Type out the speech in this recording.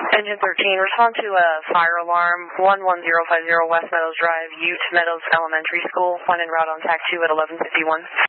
Engine 13, respond to a fire alarm, 11050 West Meadows Drive, Ute Meadows Elementary School, when en route on TAC 2 at 1151.